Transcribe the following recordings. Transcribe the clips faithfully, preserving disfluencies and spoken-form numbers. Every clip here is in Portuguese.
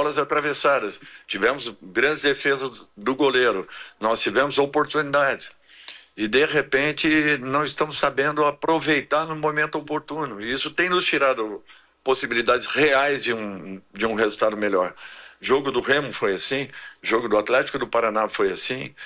bolas atravessadas, tivemos grandes defesas do goleiro, nós tivemos oportunidades. E, de repente, não estamos sabendo aproveitar no momento oportuno. E isso tem nos tirado possibilidades reais de um, de um resultado melhor. Jogo do Remo foi assim, jogo do Atlético do Paraná foi assim,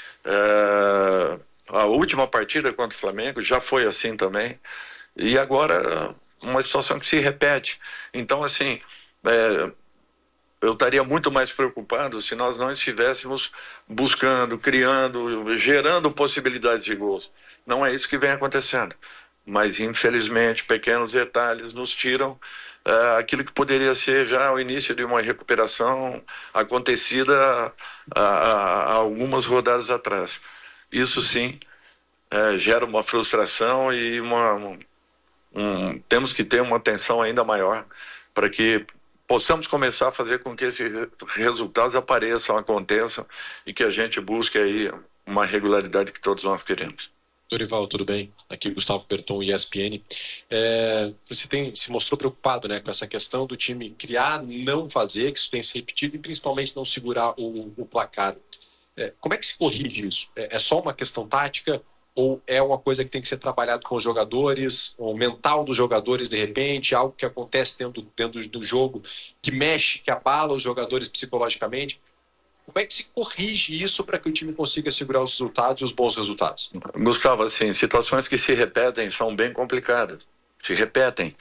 é, a última partida contra o Flamengo já foi assim também. E agora, uma situação que se repete. Então, assim, é, eu estaria muito mais preocupado se nós não estivéssemos buscando, criando, gerando possibilidades de gols. Não é isso que vem acontecendo. Mas, infelizmente, pequenos detalhes nos tiram uh, aquilo que poderia ser já o início de uma recuperação acontecida há, há algumas rodadas atrás. Isso, sim, uh, gera uma frustração e uma, um, um, temos que ter uma atenção ainda maior para que possamos começar a fazer com que esses resultados apareçam, aconteçam e que a gente busque aí uma regularidade que todos nós queremos. Dorival, tudo bem? Aqui Gustavo Berton, E S P N. É, você tem, se mostrou preocupado, né, com essa questão do time criar, não fazer, que isso tem se repetido e principalmente não segurar o, o placar. É, como é que se corrige isso? É, é só uma questão tática ou é uma coisa que tem que ser trabalhado com os jogadores, o mental dos jogadores, de repente, algo que acontece dentro, dentro do jogo, que mexe, que abala os jogadores psicologicamente? Como é que se corrige isso para que o time consiga segurar os resultados e os bons resultados? Gustavo, assim, situações que se repetem são bem complicadas. Se repetem.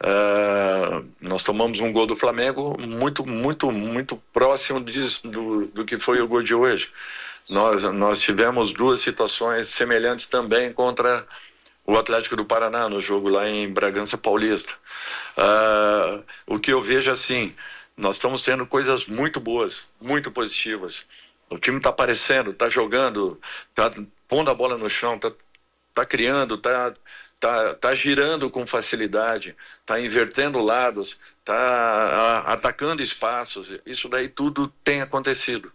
Uh, nós tomamos um gol do Flamengo muito, muito, muito próximo disso, do, do que foi o gol de hoje. Nós, nós tivemos duas situações semelhantes também contra o Atlético do Paraná, no jogo lá em Bragança Paulista. Uh, o que eu vejo assim, nós estamos tendo coisas muito boas, muito positivas. O time está aparecendo, está jogando, está pondo a bola no chão, está tá criando, está tá, tá girando com facilidade, está invertendo lados, está atacando espaços. Isso daí tudo tem acontecido.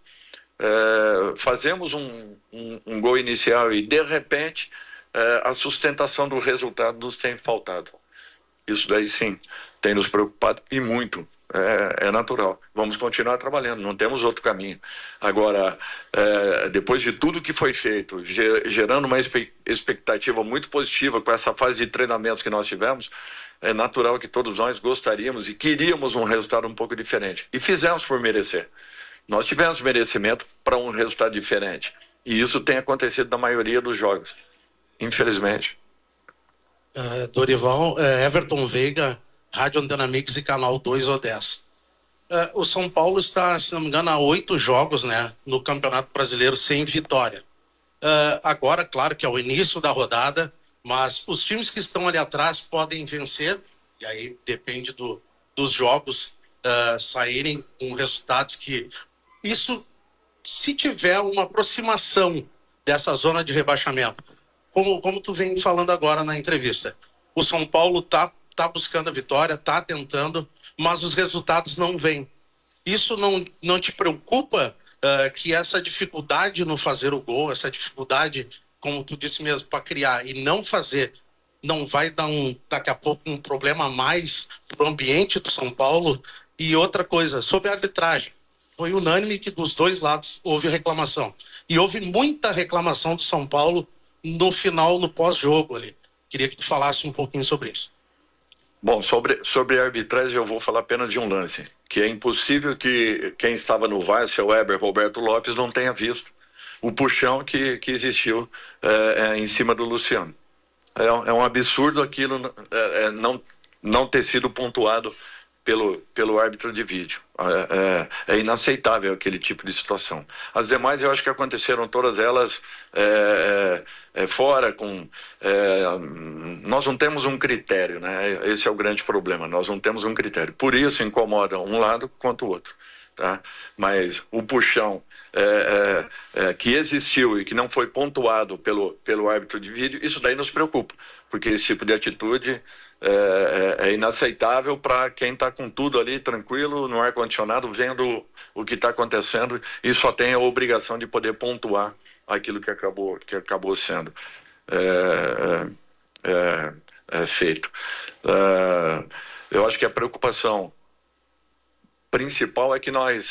É, fazemos um, um, um gol inicial e, de repente, é, a sustentação do resultado nos tem faltado. Isso daí, sim, tem nos preocupado e muito. É, é natural. Vamos continuar trabalhando, não temos outro caminho. Agora, é, depois de tudo que foi feito, gerando uma expectativa muito positiva com essa fase de treinamentos que nós tivemos, é natural que todos nós gostaríamos e queríamos um resultado um pouco diferente. E fizemos por merecer. Nós tivemos merecimento para um resultado diferente. E isso tem acontecido na maioria dos jogos, infelizmente. Uh, Dorival, uh, Everton Veiga, Rádio Antena Mix e Canal dois ou dez. Uh, o São Paulo está, se não me engano, há oito jogos, né, no Campeonato Brasileiro sem vitória. Uh, agora, claro que é o início da rodada, mas os times que estão ali atrás podem vencer, e aí depende do, dos jogos uh, saírem com resultados que... Isso, se tiver uma aproximação dessa zona de rebaixamento, como, como tu vem falando agora na entrevista, o São Paulo está tá buscando a vitória, está tentando, mas os resultados não vêm. Isso não, não te preocupa uh, que essa dificuldade no fazer o gol, essa dificuldade, como tu disse mesmo, para criar e não fazer, não vai dar um, daqui a pouco um problema a mais para o ambiente do São Paulo? E outra coisa, sobre a arbitragem. Foi unânime que dos dois lados houve reclamação. E houve muita reclamação do São Paulo no final, no pós-jogo ali. Queria que tu falasse um pouquinho sobre isso. Bom, sobre, sobre a arbitragem eu vou falar apenas de um lance, que é impossível que quem estava no V A R, seu Weber Roberto Lopes, não tenha visto o puxão que, que existiu é, é, em cima do Luciano. É, é um absurdo aquilo é, é, não, não ter sido pontuado Pelo, pelo árbitro de vídeo. É, é, é inaceitável aquele tipo de situação. As demais eu acho que aconteceram todas elas é, é, é, fora com... É, nós não temos um critério, né? Esse é o grande problema, nós não temos um critério. Por isso incomoda um lado quanto o outro. Tá? Mas o puxão é, é, é, que existiu e que não foi pontuado pelo, pelo árbitro de vídeo, isso daí nos preocupa, porque esse tipo de atitude é, é, é inaceitável para quem está com tudo ali tranquilo, no ar-condicionado, vendo o que está acontecendo e só tem a obrigação de poder pontuar aquilo que acabou, que acabou sendo é, é, é, feito. É, eu acho que a preocupação principal é que nós